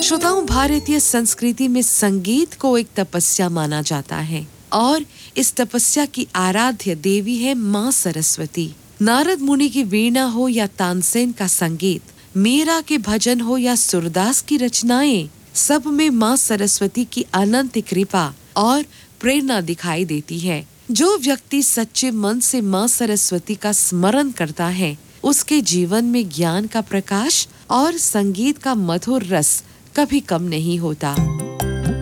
श्रोताओं, भारतीय संस्कृति में संगीत को एक तपस्या माना जाता है और इस तपस्या की आराध्य देवी है माँ सरस्वती। नारद मुनि की वीणा हो या तानसेन का संगीत, मीरा के भजन हो या सूरदास की रचनाएं, सब में माँ सरस्वती की अनंत कृपा और प्रेरणा दिखाई देती है। जो व्यक्ति सच्चे मन से माँ सरस्वती का स्मरण करता है, उसके जीवन में ज्ञान का प्रकाश और संगीत का मधुर रस कभी कम नहीं होता।